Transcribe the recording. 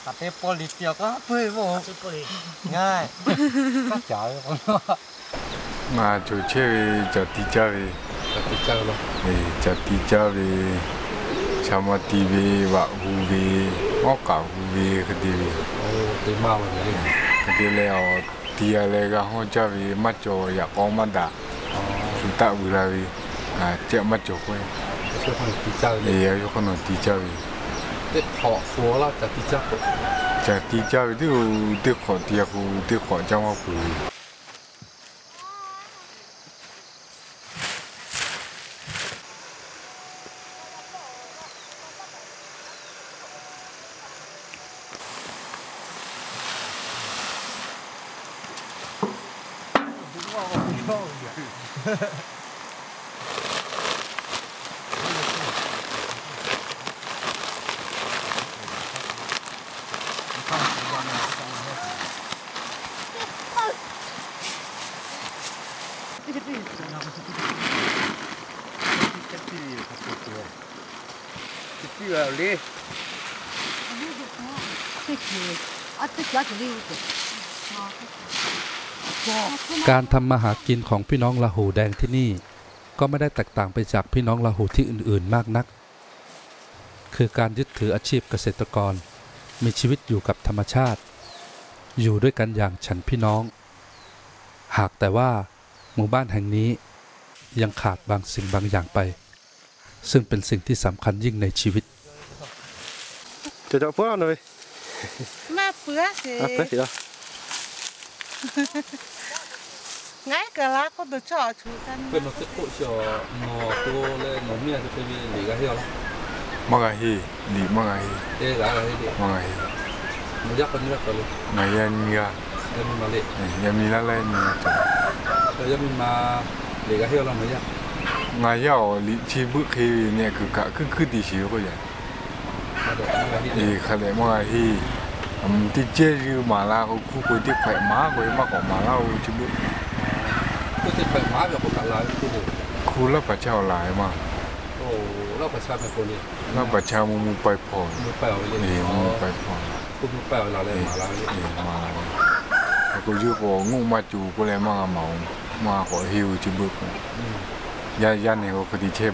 ตัดเตปอลิเตียก็เพื่อบ่ง่ายก็จ่ายคนมาจูเชื่อจัดที่เจ้าเลยจัดที่เจ้าเนาะจัดที่เจ้าเลยชาวมาตีวีวะฮูวีงอกาฮูวีคดีวีตีเมาเลยคดีแล้วตีอะไรก็ห้องเจ้าวีมาจ่ออยากออกมาด่าสุดท้ายเวลาวีเจ้ามาจ่อไปช่วยคนตีเจ้าเลยช่วยคนตีเจ้าวีเด็กขอหัวเราจัดที่เจ้าจัดที่เจ้าดูเด็กขอตีกูเด็กขอเจ้ามาคุยการทำมาหากินของพี่น้องลาหูแดงที่นี่ก็ไม่ได้แตกต่างไปจากพี่น้องลาหูที่อื่นๆมากนักคือการยึดถืออาชีพเกษตรกรมีชีวิตอยู่กับธรรมชาติอยู่ด้วยกันอย่างฉันพี่น้องหากแต่ว่าหมู่บ้านแห่งนี้ยังขาดบางสิ่งบางอย่างไปซึ่งเป็นสิ่งที่สำคัญยิ่งในชีวิตจะเพื่อนเลยมาเพื่อสิngay cả lá có được cho chú thân bên nó sẽ phụ cho mò cô lên nó miệng cho cái gì để cái heo lắm mga hi di mga hi thế giá là thế mga hi nó dắt con rất là ngày em nha em mà để em đi lên rồi em mà để cái heo làm mấy nhá ngày giờ lý chi bước khi nè cứ đi xíu coi vậy thì khai lệ mga hi thì chơi như mà là khu cuối tiếp khỏe má của em mà có mà lao chứ bước cái tiếp khỏe má được có cả lại khu lớp bà trao lại mà lớp bà trao phải phồn đi lớp bà trao mu bay phồn mu bay lên mu bay phồn khu mu bay là lên mà là cô chưa có ngu mà chủ cô lại mà màu mà có hiu chứ bước gia này có đi chơi